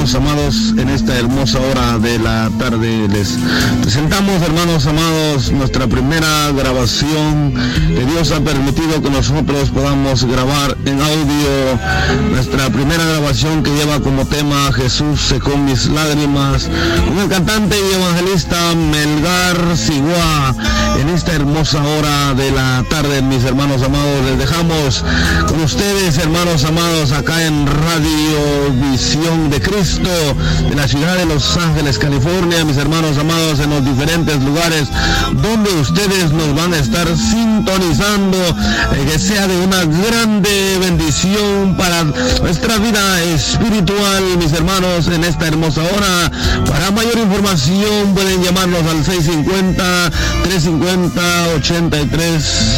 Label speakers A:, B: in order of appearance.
A: hermanos amados, en esta hermosa hora de la tarde les presentamos, hermanos amados, nuestra primera grabación que Dios ha permitido que nosotros podamos grabar en audio. Nuestra primera grabación que lleva como tema Jesús secó mis lágrimas, con el cantante y evangelista Melgar Sigua. En esta hermosa hora de la tarde, mis hermanos amados, les dejamos con ustedes, hermanos amados, acá en Radio Visión de Cristo, de la ciudad de Los Ángeles, California, mis hermanos amados, en los diferentes lugares donde ustedes nos van a estar sintonizando, que sea de una grande bendición para nuestra vida espiritual, mis hermanos, en esta hermosa hora. Para mayor información pueden llamarnos al 650-350-83